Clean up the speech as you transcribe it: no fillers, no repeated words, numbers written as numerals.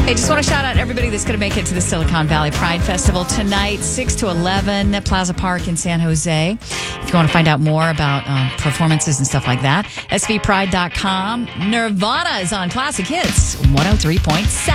Hey, just want to shout out everybody that's going to make it to the Silicon Valley Pride Festival tonight, 6 to 11, at Plaza Park in San Jose. If you want to find out more about performances and stuff like that, svpride.com. Nirvana is on Classic Hits 103.7.